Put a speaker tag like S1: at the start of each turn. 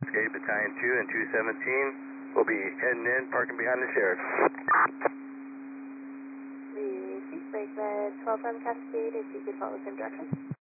S1: Cascade Battalion 2 and 217 will be heading in, parking behind the sheriff.
S2: Receive, break red, 12 from Cascade, if you could follow the same direction.